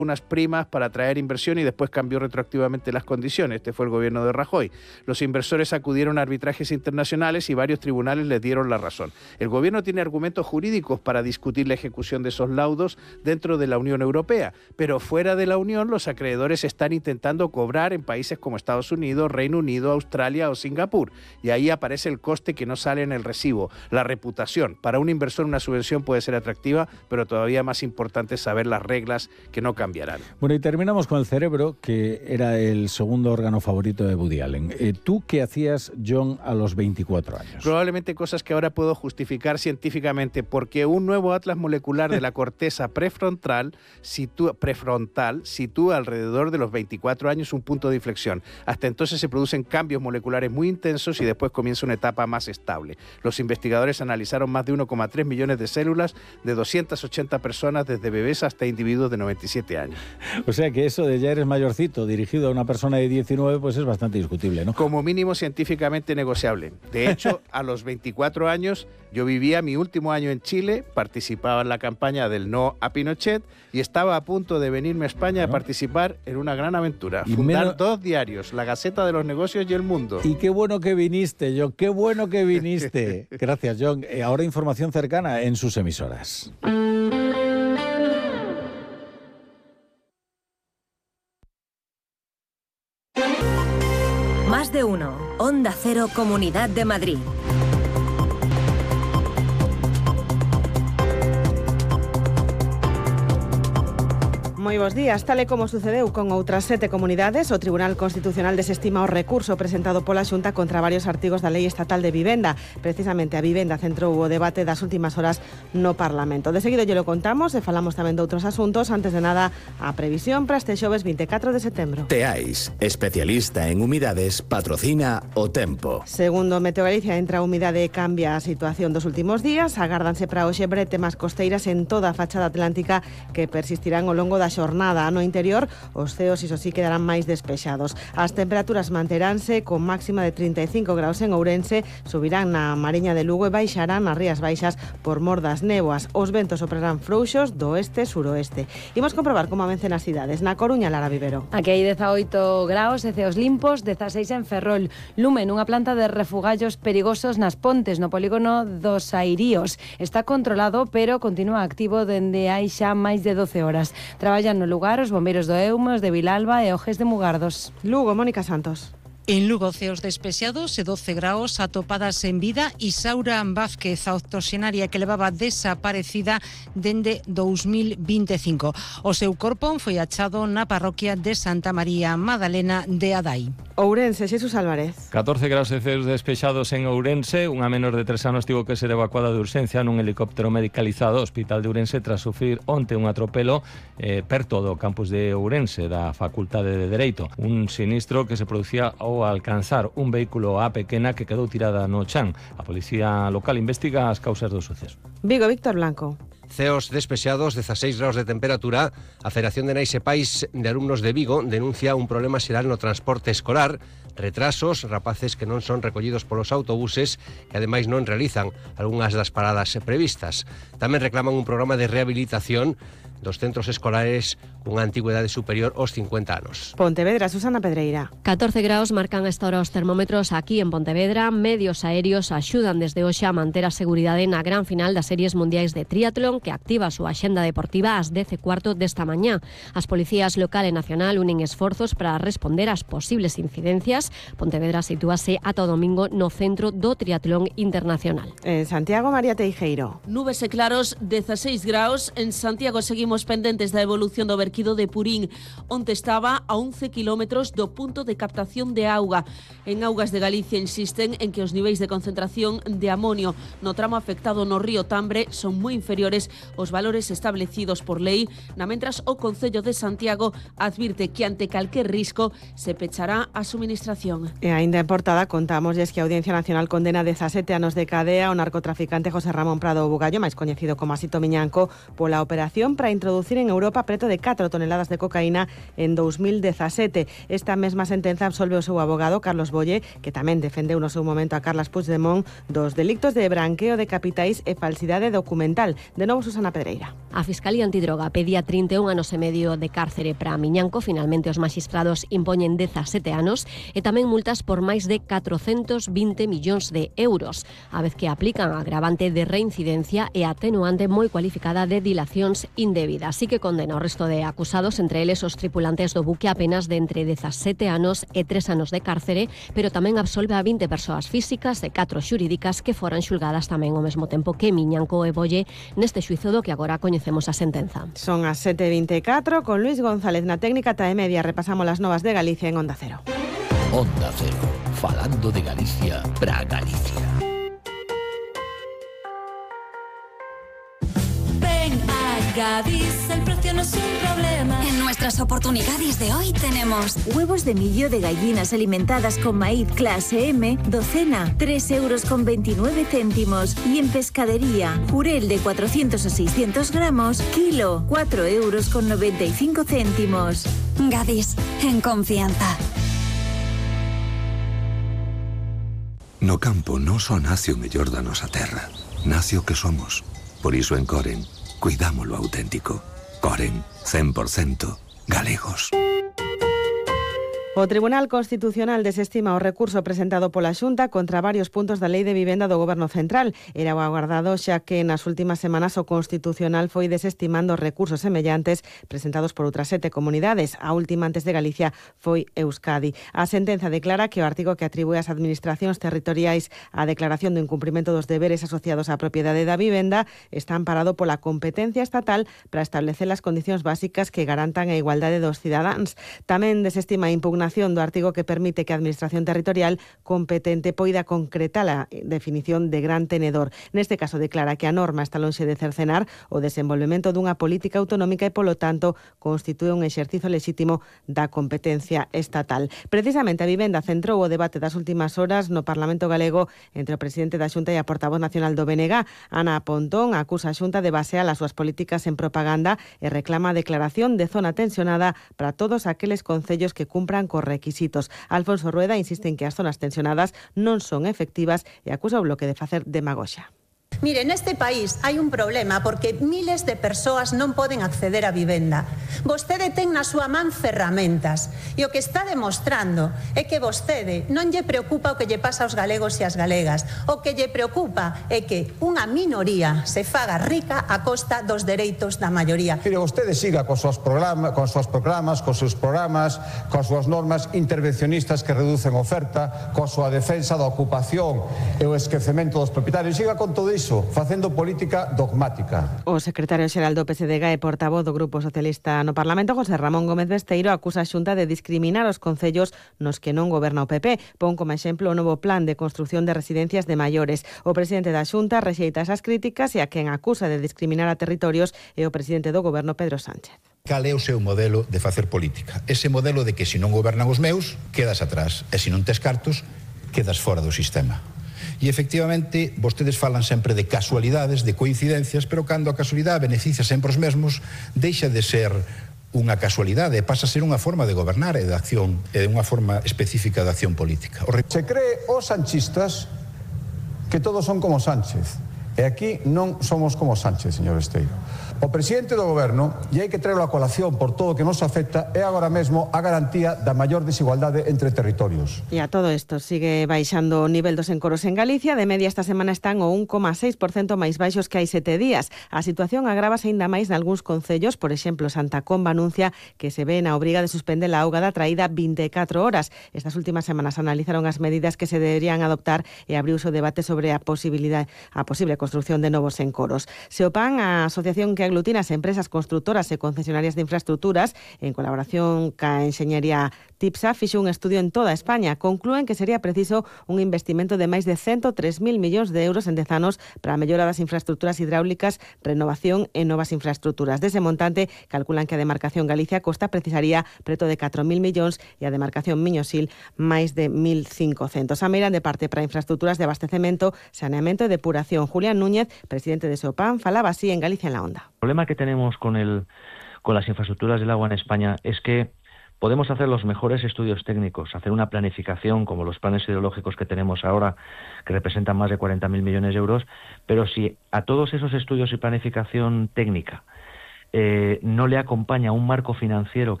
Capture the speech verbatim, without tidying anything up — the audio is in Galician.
unas primas para atraer inversión y después cambió retroactivamente las condiciones. Este fue el gobierno de Rajoy. Los inversores acudieron a arbitrajes internacionales y varios tribunales les dieron la razón. El gobierno tiene argumentos jurídicos para discutir la ejecución de esos laudos dentro de la Unión Europea, pero fuera de la Unión los acreedores están intentando cobrar en países como Estados Unidos, Reino Unido, Australia o Singapur. Y ahí aparece el coste que no sale en el recibo, la reputación. Para un inversor una subvención puede ser atractiva, pero todavía más importante es saber las reglas que no cambian. Bueno, y terminamos con el cerebro, que era el segundo órgano favorito de Woody Allen. Eh, ¿Tú qué hacías, John, a los veinticuatro años? Probablemente cosas que ahora puedo justificar científicamente, porque un nuevo atlas molecular de la corteza prefrontal sitúa, prefrontal sitúa alrededor de los veinticuatro años un punto de inflexión. Hasta entonces se producen cambios moleculares muy intensos y después comienza una etapa más estable. Los investigadores analizaron más de uno coma tres millones de células de doscientas ochenta personas, desde bebés hasta individuos de noventa y siete años. O sea que eso de ya eres mayorcito, dirigido a una persona de diecinueve, pues es bastante discutible, ¿no? Como mínimo científicamente negociable. De hecho, a los veinticuatro años, yo vivía mi último año en Chile, participaba en la campaña del no a Pinochet y estaba a punto de venirme a España, ¿no?, a participar en una gran aventura. Y fundar menos... dos diarios, La Gaceta de los Negocios y El Mundo. Y qué bueno que viniste, John, qué bueno que viniste. Gracias, John. Eh, ahora información cercana en sus emisoras. Más de uno. Onda Cero, Comunidad de Madrid. Moi bons días. Tal e como sucedeu con outras sete comunidades, o Tribunal Constitucional desestima o recurso presentado pola Xunta contra varios artigos da Lei Estatal de Vivenda. Precisamente a vivenda centrou o debate das últimas horas no Parlamento. De seguido lle lo contamos e falamos tamén de outros asuntos. Antes de nada, a previsión para este xoves veinticuatro de setembro. Teais, especialista en humidades, patrocina o tempo. Segundo Meteo Galicia, entra a humidade e cambia a situación dos últimos días. Agárdanse para hoxe bretemas costeiras en toda a fachada atlántica que persistirán ao longo da xornada. No interior, os ceos iso sí quedarán máis despexados. As temperaturas manteránse con máxima de trinta e cinco graus en Ourense, subirán na Mariña de Lugo e baixarán nas Rías Baixas por mor das néboas. Os ventos soprarán frouxos do oeste-suroeste. Imos comprobar como avancen as cidades. Na Coruña, Lara Vivero. Aquí hai dezaoito graus e ceos limpos, dezaseis en Ferrol. Lumen, unha planta de refugallos perigosos nas Pontes, no polígono dos Airíos. Está controlado, pero continúa activo dende hai xa máis de doce horas. Traballan no lugar os bombeiros do Eume, os de Vilalba e o G E S de Mugardos. Lugo, Mónica Santos. En Lugo, ceos despexados e doce graus atopadas en vida. Isaura Vázquez, a octoxenaria que levaba desaparecida dende dous mil vinte e cinco. O seu corpo foi achado na parroquia de Santa María Madalena de Adai. Ourense, Xesús Álvarez. catorce graus de ceos despexados en Ourense. Unha menor de tres anos tivo que ser evacuada de urxencia nun helicóptero medicalizado ao Hospital de Ourense tras sufrir onte un atropelo eh, perto do campus de Ourense da Facultade de Dereito. Un sinistro que se producía ao alcanzar un vehículo A pequena que quedou tirada no chan. A policía local investiga as causas do suceso. Vigo, Víctor Blanco. Ceos despexados, dezaseis graus de temperatura. A Federación de Nais e Pais de Alumnos de Vigo denuncia un problema xeral no transporte escolar, retrasos, rapaces que non son recollidos polos autobuses e ademais non realizan algunhas das paradas previstas. Tamén reclaman un programa de rehabilitación dos centros escolares cunha antigüedade superior aos cincuenta anos. Pontevedra, Susana Pedreira. catorce graus marcan a esta hora os termómetros aquí en Pontevedra. Medios aéreos axudan desde hoxe a manter a seguridade na gran final das series mundiais de triatlón que activa a súa axenda deportiva ás dez e cuarto desta mañá. As policías local e nacional unen esforzos para responder ás posibles incidencias. Pontevedra sitúase ata o domingo no centro do triatlón internacional. En Santiago, María Teijeiro. Nubes e claros, dezaseis graus. En Santiago seguimos pendentes da evolución do verquido de Purín, onde estaba a once kilómetros do punto de captación de auga. En Augas de Galicia insisten en que os niveis de concentración de amonio no tramo afectado no río Tambre son moi inferiores aos valores establecidos por lei, na mentras o Concello de Santiago advirte que ante calquer risco se pechará a suministración. E aínda en portada contámosles que a Audiencia Nacional condena dezasete anos de cadea ao narcotraficante José Ramón Prado Bugallo, máis coñecido como Asito Miñanco, pola operación para introducir en Europa preto de catro toneladas de cocaína en dous mil dezasete. Esta mesma sentenza absolve o seu abogado, Carlos Bolle, que tamén defendeu no seu momento a Carlas Puigdemont dos delictos de branqueo de capitais e falsidade documental. De novo, Susana Pedreira. A Fiscalía Antidroga pedía trinta e un anos e medio de cárcere para Miñanco. Finalmente, os maxistrados impoñen dezasete anos e tamén multas por máis de catrocentos vinte millóns de euros, a vez que aplican agravante de reincidencia e atenuante moi cualificada de dilacións indebidas. Así que condena o resto de acusados, entre eles os tripulantes do buque, apenas de entre dezasete anos e tres anos de cárcere, pero tamén absolve a vinte persoas físicas e catro xurídicas que foran xulgadas tamén ao mesmo tempo que Miñanco e Bolle neste xuízo do que agora coñecemos a sentenza. Son as sete e vinte e catro, con Luis González na técnica T A E Media. Repasamos las novas de Galicia en Onda Cero. Onda Cero, falando de Galicia para Galicia. Ven a Gadis, el precio no es un problema. En nuestras oportunidades de hoy tenemos huevos de millo de gallinas alimentadas con maíz clase M, docena, tres euros con veintinueve céntimos. Y en pescadería, jurel de cuatrocientos a seiscientos gramos, kilo, cuatro euros con noventa y cinco céntimos. Gadis, en confianza. No campo non só nace o mellor da nosa terra, nace o que somos. Por iso en Coren, cuidamos lo auténtico. Coren, cen por cento galegos. O Tribunal Constitucional desestima o recurso presentado pola Xunta contra varios puntos da Lei de Vivenda do Goberno Central. Era o agardado xa que nas últimas semanas o Constitucional foi desestimando recursos semellantes presentados por outras sete comunidades. A última antes de Galicia foi Euskadi. A sentenza declara que o artigo que atribúe ás administracións territoriais a declaración do incumprimento dos deberes asociados á propiedade da vivenda está amparado pola competencia estatal para establecer as condicións básicas que garantan a igualdade dos cidadáns. Tamén desestima a impugnación do artigo que permite que a Administración Territorial competente poida concretar a definición de gran tenedor. Neste caso declara que a norma está lonxe de cercenar o desenvolvemento dunha política autonómica e, polo tanto, constitúe un exercizo lexítimo da competencia estatal. Precisamente a vivenda centrou o debate das últimas horas no Parlamento galego entre o presidente da Xunta e a portavoz nacional do B N G. Ana Pontón acusa a Xunta de basear as súas políticas en propaganda e reclama a declaración de zona tensionada para todos aqueles concellos que cumpran cos requisitos. Alfonso Rueda insiste en que as zonas tensionadas non son efectivas e acusa o Bloque de facer demagoxia. Mire, neste país hai un problema porque miles de persoas non poden acceder á vivenda. Vostede ten na súa man ferramentas e o que está demostrando é que vostede non lle preocupa o que lle pasa aos galegos e ás galegas. O que lle preocupa é que unha minoría se faga rica a costa dos dereitos da maioría. Mire, vostede siga cos seus programas, cos seus programas, cos seus programas, cos súas normas intervencionistas que reducen oferta, coa súa defensa da ocupación e o esquecemento dos propietarios. Siga con todo iso, facendo política dogmática. O secretario xeral do P S D G e portavoz do Grupo Socialista no Parlamento, José Ramón Gómez Besteiro, acusa a Xunta de discriminar os concellos nos que non goberna o P P. Pon como exemplo o novo plan de construción de residencias de maiores. O presidente da Xunta rexeita esas críticas e a quen acusa de discriminar a territorios é o presidente do Goberno, Pedro Sánchez. Cal é o seu modelo de facer política? Ese modelo de que se non gobernan os meus, quedas atrás, e se non tes cartos, quedas fora do sistema. E, efectivamente, vostedes falan sempre de casualidades, de coincidencias, pero cando a casualidade beneficia sempre os mesmos, deixa de ser unha casualidade, pasa a ser unha forma de gobernar e de acción, e unha forma específica de acción política. Se cree os sanchistas que todos son como Sánchez, e aquí non somos como Sánchez, señor Besteiro. O presidente do Goberno, e hai que traerlo a colación por todo o que nos afecta, é agora mesmo a garantía da maior desigualdade entre territorios. E a todo isto sigue baixando o nivel dos encoros en Galicia. De media esta semana están o un coma seis por cento máis baixos que hai sete días. A situación agrávase aínda máis nalgúns concellos. Por exemplo, Santa Comba anuncia que se ve na obriga de suspender a auga da traída vinte e catro horas. Estas últimas semanas analizaron as medidas que se deberían adoptar e abriuse o debate sobre a posibilidade a posible construción de novos encoros. Seopan, a asociación que aglutina as empresas constructoras e concesionarias de infraestructuras, en colaboración ca Enxeñería TIPSA fixo un estudio en toda España. Conclúen que sería preciso un investimento de máis de ciento tres mil millóns de euros en dez anos para a mellora das infraestructuras hidráulicas, renovación e novas infraestructuras. Dese montante, calculan que a demarcación Galicia Costa precisaría preto de catro mil millóns e a demarcación Miño-Sil máis de mil cincocentos. A meiran de parte para infraestructuras de abastecemento, saneamento e depuración. Julián Núñez, presidente de SEOPAN, falaba así en Galicia en la Onda. El problema que tenemos con, el, con las infraestructuras del agua en España es que podemos hacer los mejores estudios técnicos, hacer una planificación como los planes hidrológicos que tenemos ahora, que representan más de cuarenta mil millones de euros, pero si a todos esos estudios y planificación técnica eh, no le acompaña un marco financiero